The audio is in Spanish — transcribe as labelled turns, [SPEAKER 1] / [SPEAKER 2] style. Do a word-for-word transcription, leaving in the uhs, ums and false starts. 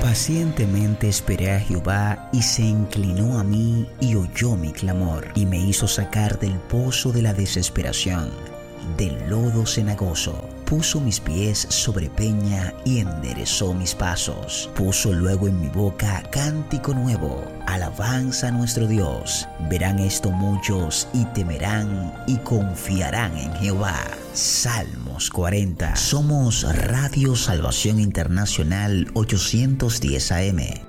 [SPEAKER 1] Pacientemente esperé a Jehová, y se inclinó a mí y oyó mi clamor, y me hizo sacar del pozo de la desesperación, del lodo cenagoso. Puso mis pies sobre peña y enderezó mis pasos. Puso luego en mi boca cántico nuevo, alabanza a nuestro Dios. Verán esto muchos y temerán y confiarán en Jehová. Salmos cuarenta. Somos Radio Salvación Internacional ochocientos diez A M.